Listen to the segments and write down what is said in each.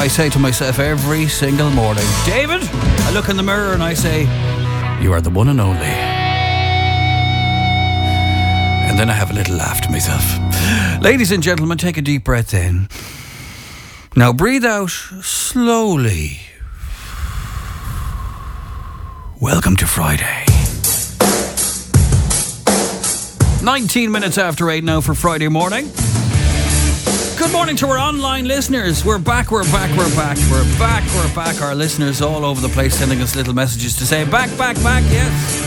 I say to myself every single morning, David, I look in the mirror and I say, you are the one and only. And then I have a little laugh to myself. Ladies and gentlemen, take a deep breath in. Now breathe out slowly. Welcome to Friday. 19 minutes after 8 now for Friday morning. Good morning to our online listeners. We're back. Our listeners all over the place sending us little messages to say back, yes.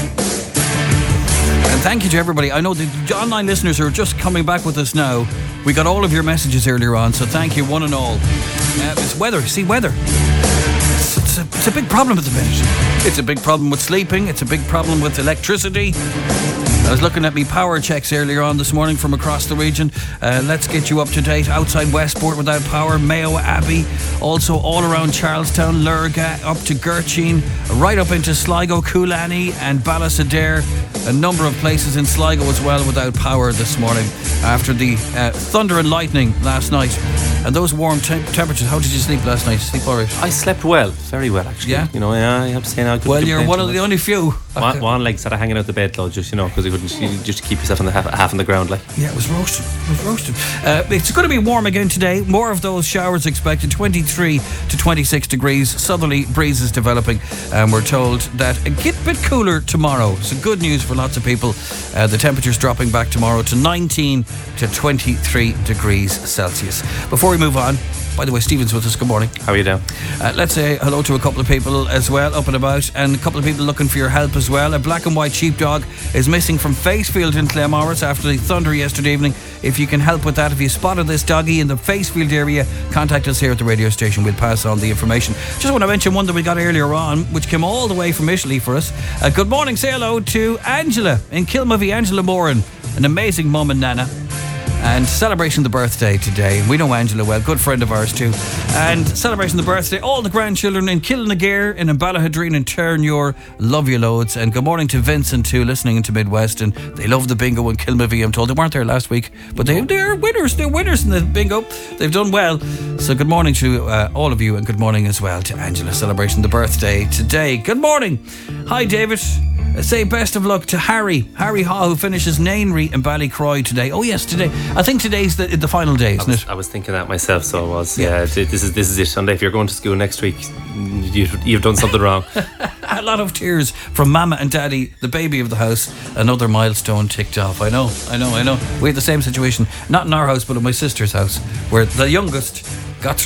And thank you to everybody. I know the online listeners are just coming back with us now. We got all of your messages earlier on, so thank you one and all. It's weather. See, weather. It's a big problem at the minute. It's a big problem with sleeping. It's a big problem with electricity. I was looking at me power checks earlier on this morning from across the region. Let's get you up to date. Outside Westport without power, Mayo Abbey, also all around Charlestown, Lurga, up to Gurchin, right up into Sligo, Coolani and Ballasadair. A number of places in Sligo as well without power this morning after the thunder and lightning last night. And those warm temperatures. How did you sleep last night? Sleep all right? I slept well, very well actually. Yeah? You know, I have to say now. Well, you're one of the only few. One leg sort of hanging out the bed though, just, you know, because you couldn't, just to keep yourself on the half on the ground, like. Yeah, it was roasted. It's going to be warm again today. More of those showers expected. 23 to 26 degrees. Southerly breezes developing, and we're told that it get a bit cooler tomorrow. So good news for lots of people. The temperature's dropping back tomorrow to 19 to 23 degrees Celsius. Before we move on, by the way, Stephen's with us. Good morning. How are you doing? Let's say hello to a couple of people as well, up and about, and a couple of people looking for your help as well. A black and white sheepdog is missing from Facefield in Claremorris after the thunder yesterday evening. If you can help with that, if you spotted this doggy in the Facefield area, contact us here at the radio station. We'll pass on the information. Just want to mention one that we got earlier on, which came all the way from Italy for us. Good morning. Say hello to Angela in Kilmovie, Angela Moran, an amazing mum and nana. And celebrating the birthday today. We know Angela well, good friend of ours too. And celebrating the birthday, all the grandchildren in Kilnagear and in Ballahadreen and Turnure. Love you loads. And good morning to Vincent too, listening into Midwest. And they love the bingo in Kilmovie. I'm told they weren't there last week, but they're winners. They're winners in the bingo. They've done well. So good morning to all of you, and good morning as well to Angela, celebrating the birthday today. Good morning. Hi David. Say best of luck to Harry Haw, who finishes Nainry in Ballycroy today. Oh yes, today. I think today's the final day, isn't it? I was thinking that myself, so I was. Yeah, this is it. Sunday. If you're going to school next week, you've done something wrong. A lot of tears from Mama and Daddy, the baby of the house. Another milestone ticked off. I know. We had the same situation, not in our house, but at my sister's house, where the youngest